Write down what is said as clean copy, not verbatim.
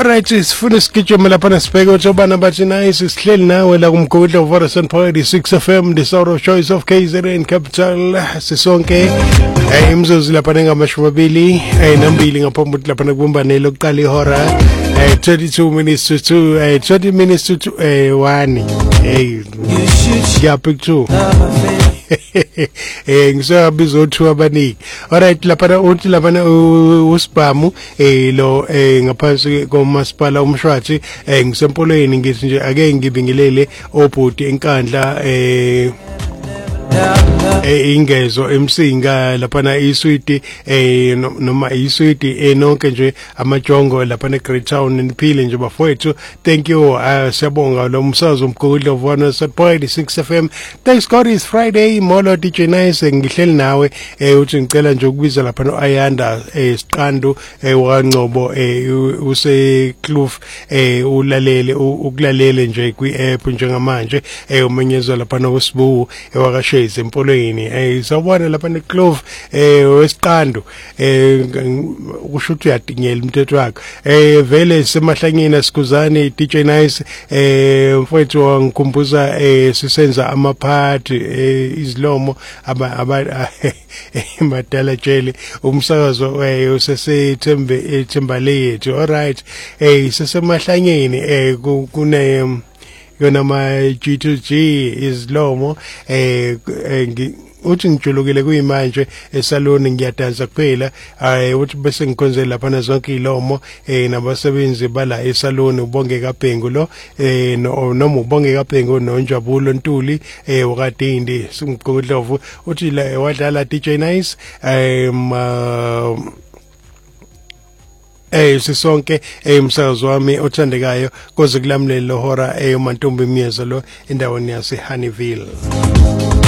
Alright, sifuna sigijima lapha nasibheke ukuthi obana bathi nice sihleli nawe la kumgudla Vodason Party 6 FM the sound of choice of KZN capital sisonke imzuzu lapha ngamashumi 22 ngaphambi lapha nakubumbanele lokuqala ihora 22 minutes to 2 20 minutes to 1 ngiyapicture ngisabiza uthu abaniki. Alright, lapha uthi lapha uSibhamu lo ngaphansi komasipala umshwathi ngisempolweni ngithi nje ake ngibingelele obhudi enkandla ingezo emsinga lapha na iswiti noma iswiti nonke nje amajongo lapha ne Great Town niphile nje bafowethu. Thank you, siyabonga lo msazo umgudla Vodason Party 6 FM. Thanks God, it's Friday. Molo DJ Nice ngihleli nawe uthi ngicela nje ukubiza lapha no Ayanda Siqandu waNgcobo use Kloof ulalele ukulalele nje kwi-app njengamanje umenyezwa lapha no Sibu wakashezi empolweni sawubona lapha neClove wesiqando kusho ukuthi uyadinyela umthetho wakhe vele semahlangeni sikuzane DJ Nice mfowethu wangikhumbuza sisenza amaphathi izlomo madala jele umsakazo usesethembale yethu. Alright, sesemahlangeni kune yona ma G2G izlomo uthi ngijulukile kuyimanje esaloni ngiyadansa kuphela uthi bese ngikhonzela lapha na zonke ilomo nabasebenzi bala esaloni ubonge kaBhengu lo noma ubonge kaBhengu noNjabulo Ntuli wakadindi simgudlovu uthi wadlala DJ Nice sisonke umsakazo wami othandekayo koze kulamlelo hora uMantombi Myezo lo endaweni yase Honeyville.